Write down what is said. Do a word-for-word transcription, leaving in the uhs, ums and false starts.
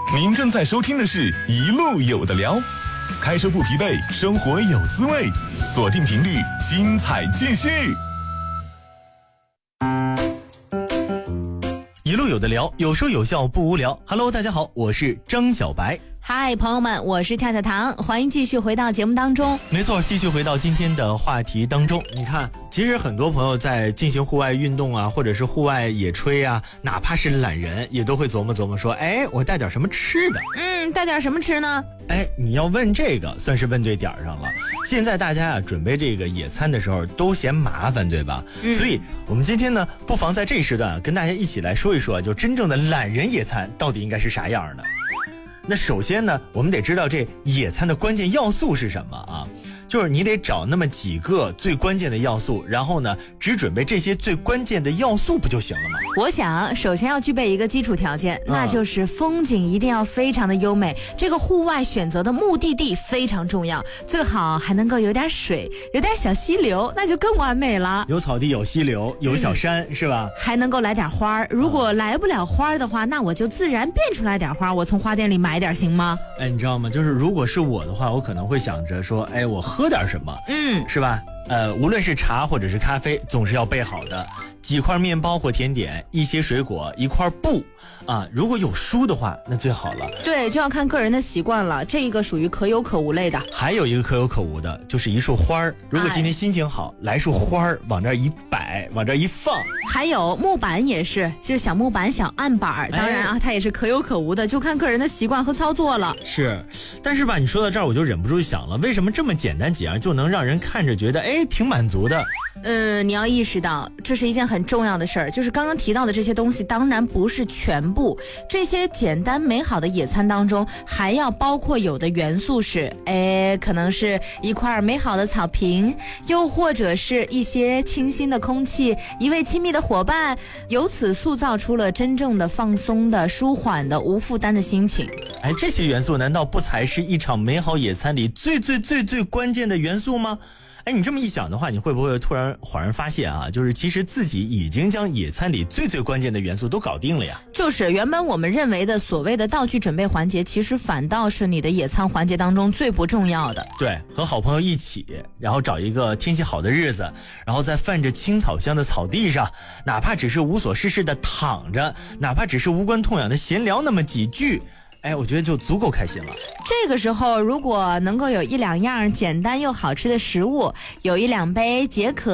您正在收听的是一路有的聊，开车不疲惫，生活有滋味，锁定频率，精彩继续。 一路有的聊，有说有笑不无聊。Hello， 大家好，我是张小白。 嗨，朋友们，我是跳跳糖，欢迎继续回到节目当中。 没错，继续回到今天的话题当中。你看，其实很多朋友在进行户外运动啊，或者是户外野炊啊，哪怕是懒人，也都会琢磨琢磨说，哎，我带点什么吃的？ 嗯，带点什么吃呢？ 哎，你要问这个，算是问对点上了。现在大家啊，准备这个野餐的时候都嫌麻烦，对吧？嗯、所以我们今天呢，不妨在这一时段、啊、跟大家一起来说一说，就真正的懒人野餐到底应该是啥样的。那首先呢，我们得知道这野餐的关键要素是什么啊？就是你得找那么几个最关键的要素，然后呢，只准备这些最关键的要素不就行了吗？ 我想首先要具备一个基础条件，嗯、那就是风景一定要非常的优美。这个户外选择的目的地非常重要，最好还能够有点水，有点小溪流，那就更完美了。 有草地，有溪流，有小山，嗯、是吧？ 还能够来点花，如果来不了花的话，那我就自然变出来点花，我从花店里买点行吗？ 哎，你知道吗？就是如果是我的话，我可能会想着说，哎，我喝点什么， 嗯， 是吧？呃，无论是茶或者是咖啡，总是要备好的。几块面包或甜点，一些水果，一块布啊。如果有书的话，那最好了。 对，就要看个人的习惯了。这一个属于可有可无类的。 还有一个可有可无的，就是一束花儿。如果今天心情好，哎、来束花儿往这一摆，往这一放。 还有木板也是，就是小木板、小案板。当然啊，哎、它也是可有可无的，就看个人的习惯和操作了。 是，但是吧，你说到这儿，我就忍不住想了，为什么这么简单几样就能让人看着觉得哎挺满足的？ 嗯，你要意识到这是一件很重要的事儿，就是刚刚提到的这些东西当然不是全部，这些简单美好的野餐当中还要包括有的元素是，哎，可能是一块美好的草坪，又或者是一些清新的空气，一位亲密的伙伴，由此塑造出了真正的放松的、舒缓的、无负担的心情。 哎，这些元素难道不才是一场美好野餐里最最最最关键的元素吗？哎，你这么一想的话，你会不会突然恍然发现啊，就是其实自己已经将野餐里最最关键的元素都搞定了呀？ 就是原本我们认为的所谓的道具准备环节，其实反倒是你的野餐环节当中最不重要的。 对，和好朋友一起，然后找一个天气好的日子，然后在泛着青草香的草地上，哪怕只是无所事事的躺着，哪怕只是无关痛痒的闲聊那么几句，哎，我觉得就足够开心了。 这个时候如果能够有一两样简单又好吃的食物，有一两杯解渴